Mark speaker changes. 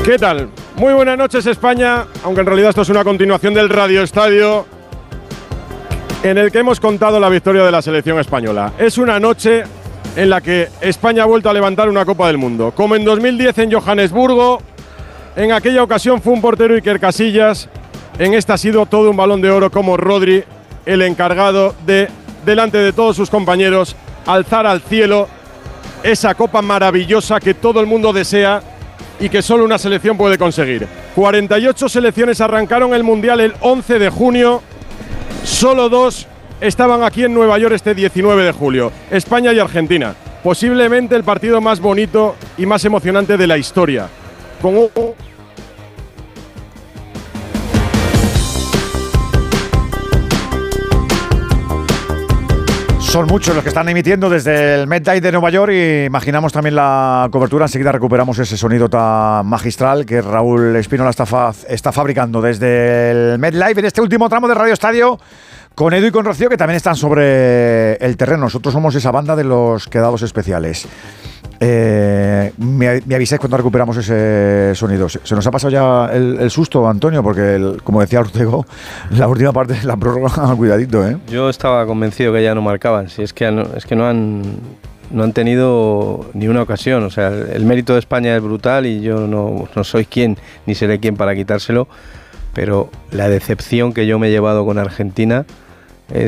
Speaker 1: ¿Qué tal? Muy buenas noches, España, aunque en realidad esto es una continuación del Radio Estadio en el que hemos contado la victoria de la selección española. Es una noche en la que España ha vuelto a levantar una Copa del Mundo, como en 2010 en Johannesburgo. En aquella ocasión fue un portero Iker Casillas, en esta ha sido todo un Balón de Oro como Rodri, el encargado de, delante de todos sus compañeros, alzar al cielo esa copa maravillosa que todo el mundo desea y que solo una selección puede conseguir. 48 selecciones arrancaron el Mundial el 11 de junio, solo 2 estaban aquí en Nueva York este 19 de julio, España y Argentina. Posiblemente el partido más bonito y más emocionante de la historia. Con un
Speaker 2: Son muchos los que están emitiendo desde el MetLife de Nueva York y imaginamos también la cobertura. Enseguida recuperamos ese sonido tan magistral que Raúl Espínola está fabricando desde el MetLife en este último tramo de Radio Estadio con Edu y con Rocío, que también están sobre el terreno. Nosotros somos esa banda de los quedados especiales. Me avisáis cuando recuperamos ese sonido. Se nos ha pasado ya el susto, Antonio, porque como decía Ortego, la última parte de la prórroga, cuidadito, ¿eh?
Speaker 3: Yo estaba convencido que ya no marcaban. Si es que no han tenido ni una ocasión. O sea, el mérito de España es brutal y yo no soy quien ni seré quien para quitárselo, pero la decepción que yo me he llevado con Argentina